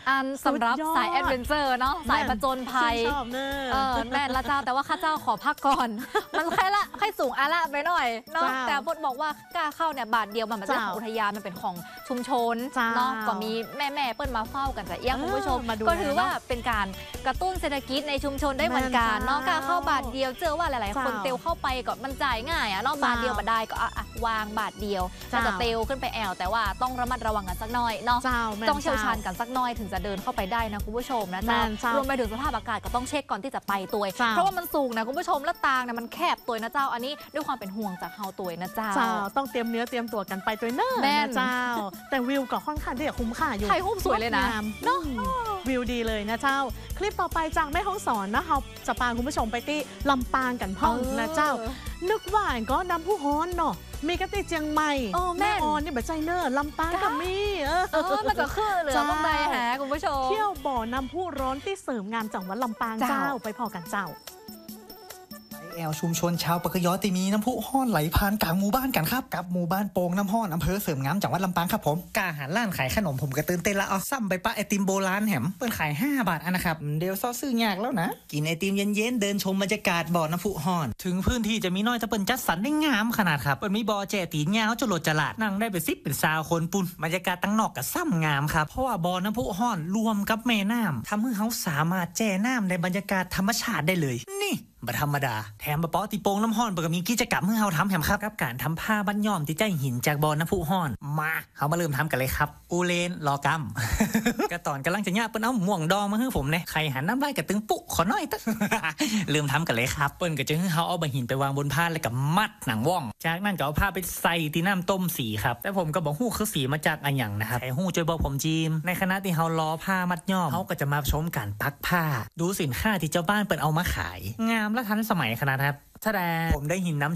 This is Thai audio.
อันสำหรับสายแอดเวนเจอร์เนาะสายผจญภัยชอบเนอะแม่ละเจ้าแต่ว่าข้าเจ้าขอพักก่อนมันแค่สูงอาละไปหน่อยเนาะแต่พดบอกว่ากล้าเข้าเนี่ยบาทเดียวมันไม่ใช่ของอุทยานมันเป็นของชุมชนเนาะก็มีแม่เปิ้ลมาเฝ้ากันแต่เอี้ยคุณผู้ชมก็ถือว่าเป็นการกระตุ้นเศรษฐกิจในชุมชนได้เหมือนกันเนาะกล้าเข้าบาทเดียวเจอว่าหลายๆคนเตียวเข้าไปก็มันจ่ายง่ายเนาะบาทเดียวมาได้ก็วางบาทเดียวก็จะเตียวขึ้นไปแอวแต่ว่าต้องระมัดระวังกันสักหน่อยเนาะต้องเชี่ยวชาญกันสักหน่อยถึงจะเดินเข้าไปได้นะคุณผู้ชมนะจ๊ะรวมไปถึงสภาพอากาศก็ต้องเช็คก่อนที่จะไปตัวเพราะว่ามันสูงนะคุณผู้ชมและตางเนี่ยมันแคบตัวนะเจ้าอันนี้ด้วยความเป็นห่วงจากเฮาตัวนะเจ้าต้องเตรียมเนื้อเตรียมตัวกันไปตัวเนอะนะเจ้าแต่วิวก็ค่อนข้างที่จะคุ้มค่าอยู่ถ่ายรูปสวยเลยนะเนาะวิวดีเลยนะเจ้าคลิปต่อไปจากแม่ฮ่องสอนนะเราจะพาคุณผู้ชมไปที่ลำปางกันพ่องนะเจ้านึกว่าก็นำผู้ฮ้อนเนาะมีกติเจียงใหม่แม่ออนนี่แบบใจเนอร์ลำปางกับมีมันก็คือเหลือลงไปหาคุณผู้ชมเที่ยวบ่อนำผู้ร้อนที่เสริมงามจังหวัดลำปางเจ้าไปพอกันเจ้าแอลชุมชนชาวปะกยอตีมีน้ำพุห้อนไหลผ่านกลางหมู่บ้านกันครับกับหมู่บ้านโป่งน้ำห้อนอำเภอเสริมงามจังหวัดลำปางครับผมกาหารร้านขายขนมผมก็ตื่นเต้นละเอาซ้ำไปปะไอติมโบราณแหมเปิดขาย5 บาทนะครับเดี๋ยวซ้อซื้อยากแล้วนะกินไอติมเย็นๆเดินชมบรรยากาศบ่อน้ำพุห้อนถึงพื้นที่จะมีน้อยแต่เปิ่นจัดสรรได้งามขนาดครับเปิ่นมีบ่อแจตีนยาวจรดจลาดนั่งได้เป็น10เป็น20 คนปุ่นบรรยากาศตั้งนอกกับซ้ำงามครับเพราะว่าบ่อน้ำพุห้อนรวมกับแม่น้ำทำให้เขาสามารถแจ่น้ำในบรรยากาศธรรมชาติได้เลยนี่บัธรรมดาแถมบะป๊อตีโป่งน้ำห้อนเปิดมีกิจกรรมให้เราทำแถมครับกับการทำผ้าบั้นย่อมที่ใจหินจากบ่อน้ำพุห้อนมาเขามาเริ่มทำกันเลยครับอูเลนรอกำ กระตอนกำลังจะย่าเปิ้ลเอาหม่วงดองมาให้ผมเนี่ยใครหันน้ำลายกระตึงปุ๊ขอหน่อยตั้ง เริ่มทำกันเลยครับเปิ้ลก็จะให้เขาเอาใบหินไปวางบนผ้าแล้วก็มัดหนังว่องจากนั้นก็เอาผ้าไปใส่ที่น้ำต้มสีครับแต่ผมก็บอกหู้คือสีมาจากอันอย่างนะครับไอ้หู้ช่วยบอกผมจีมในขณะที่เขาล้อผ้ามัดย่อมเขาก็จะมาชมการปักผ้าดูสินค้าที่เจ้าบ้านเปิ้ลเอามาขายงามและทันสมัยขนาดครับถ้าแดผมได้หินน้